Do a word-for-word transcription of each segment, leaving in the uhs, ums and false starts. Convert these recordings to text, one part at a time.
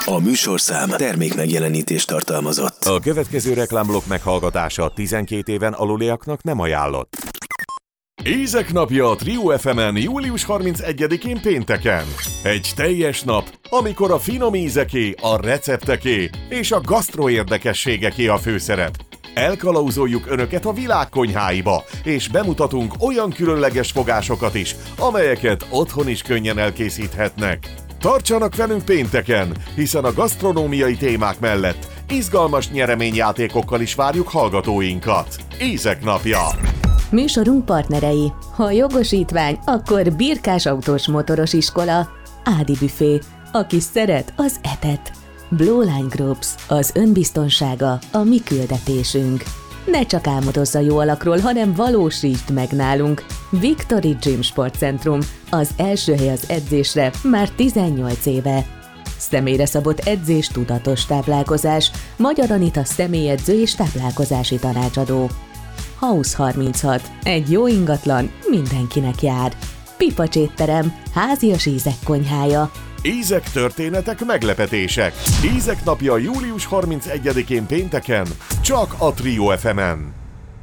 A műsorszám termék megjelenítést tartalmazott. A következő reklámblokk meghallgatása tizenkét éven aluliaknak nem ajánlott. Ízek napja a Trio ef emen július harmincegyedikén pénteken. Egy teljes nap, amikor a finom ízeké, a recepteké és a gasztro érdekességeké a főszerep. Elkalauzoljuk Önöket a világ konyháiba, és bemutatunk olyan különleges fogásokat is, amelyeket otthon is könnyen elkészíthetnek. Tartsanak velünk pénteken, hiszen a gasztronómiai témák mellett izgalmas nyereményjátékokkal is várjuk hallgatóinkat. Ízek napja! Műsorunk partnerei. Ha jogosítvány, akkor Birkás autós motoros iskola, Ádi büfé, aki szeret, az etet. Blue Line Groups, az önbiztonsága, a mi küldetésünk. Ne csak álmodozz a jó alakról, hanem valósítsd meg nálunk. Victory Gym Sportcentrum, az első hely az edzésre már tizennyolc éve. Személyre szabott edzés, tudatos táplálkozás, Magyar Anita személyedző és táplálkozási tanácsadó. House harminchat, egy jó ingatlan mindenkinek jár. Pipacs étterem, házias ízek konyhája. Ízek, történetek, meglepetések. Ízek napja július harmincegyedikén pénteken, csak a Trio ef emen.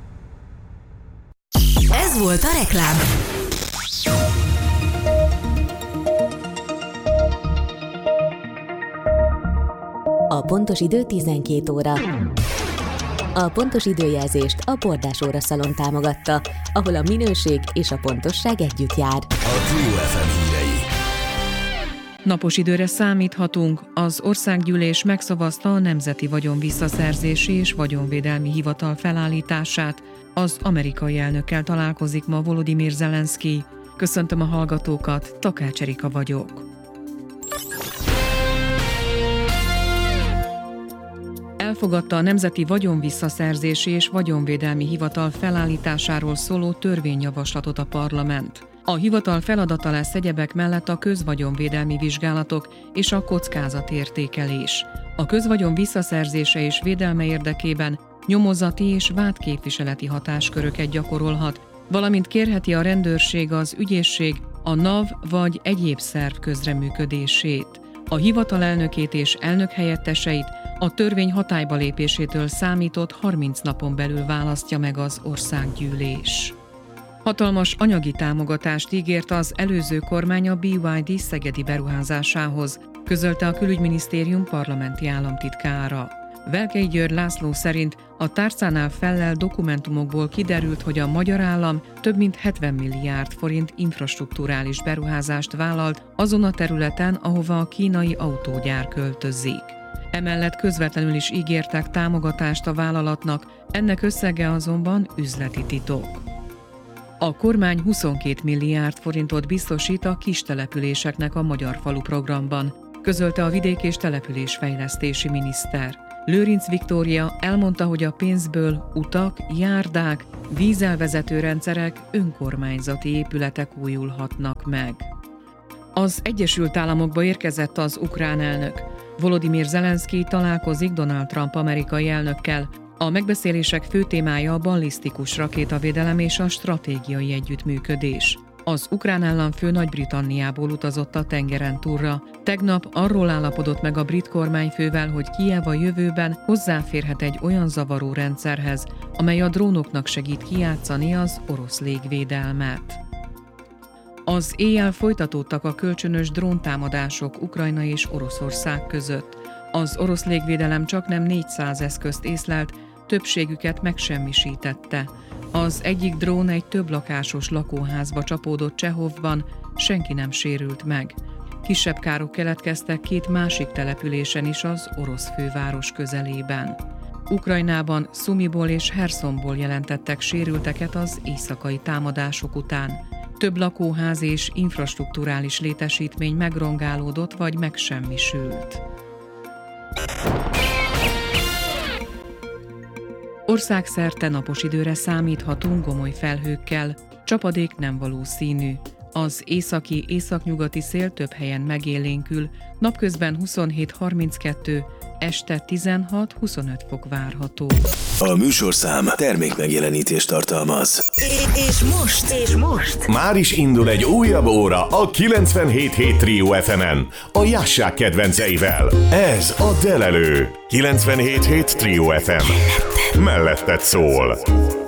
Ez volt a reklám. A pontos idő tizenkét óra. A pontos időjelzést a Bordás Óra Szalon támogatta, ahol a minőség és a pontosság együtt jár. A Trio ef em hírei. Napos időre számíthatunk. Az országgyűlés megszavazta a Nemzeti Vagyon Visszaszerzési és Vagyonvédelmi Hivatal felállítását. Az amerikai elnökkel találkozik ma Volodymyr Zelenszkij. Köszöntöm a hallgatókat, Takács Erika vagyok. Elfogadta a Nemzeti Vagyonvisszaszerzési és Vagyonvédelmi Hivatal felállításáról szóló törvényjavaslatot a parlament. A hivatal feladata lesz egyebek mellett a közvagyonvédelmi vizsgálatok és a kockázatértékelés. A közvagyon visszaszerzése és védelme érdekében nyomozati és vádképviseleti hatásköröket gyakorolhat, valamint kérheti a rendőrség, az ügyészség, a NAV vagy egyéb szerv közreműködését. A hivatal elnökét és elnökhelyetteseit a törvény hatályba lépésétől számított harminc napon belül választja meg az országgyűlés. Hatalmas anyagi támogatást ígért az előző kormány a bé ipszilon dé szegedi beruházásához, közölte a Külügyminisztérium parlamenti államtitkára. Velkei György László szerint a tárcánál fellelt dokumentumokból kiderült, hogy a magyar állam több mint hetven milliárd forint infrastrukturális beruházást vállalt azon a területen, ahova a kínai autógyár költözik. Emellett közvetlenül is ígértek támogatást a vállalatnak, ennek összege azonban üzleti titok. A kormány huszonkét milliárd forintot biztosít a kis településeknek a Magyar Falu programban, közölte a vidék- és településfejlesztési miniszter. Lőrinc Viktória elmondta, hogy a pénzből utak, járdák, vízelvezető rendszerek, önkormányzati épületek újulhatnak meg. Az Egyesült Államokba érkezett az ukrán elnök. Volodymyr Zelenszkij találkozik Donald Trump amerikai elnökkel. A megbeszélések fő témája a ballisztikus rakétavédelem és a stratégiai együttműködés. Az ukrán államfő Nagy-Britanniából utazott a tengeren túlra. Tegnap arról állapodott meg a brit kormányfővel, hogy Kijev a jövőben hozzáférhet egy olyan zavaró rendszerhez, amely a drónoknak segít kijátszani az orosz légvédelmet. Az éjjel folytatódtak a kölcsönös dróntámadások Ukrajna és Oroszország között. Az orosz légvédelem csaknem négyszáz eszközt észlelt, többségüket megsemmisítette. Az egyik drón egy több lakásos lakóházba csapódott Csehovban, senki nem sérült meg. Kisebb károk keletkeztek két másik településen is az orosz főváros közelében. Ukrajnában Szumiból és Herszonból jelentettek sérülteket az éjszakai támadások után. Több lakóház és infrastrukturális létesítmény megrongálódott vagy megsemmisült. Országszerte napos időre számíthatunk gomoly felhőkkel, csapadék nem valószínű. Az északi, északnyugati szél több helyen megélénkül, napközben huszonhét harminckettő, este tizenhat-huszonöt fok várható. A műsorszám termékmegjelenítést tartalmaz. És most, és most Már is indul egy újabb óra a kilencvenhét hét Trio ef emen, a Jássák kedvenceivel. Ez a Delelő. kilencvenhét hét Trio ef em. Melletted szól.